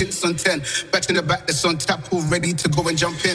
hints on 10. Back in the back, that's on tap, all ready to go and jump in.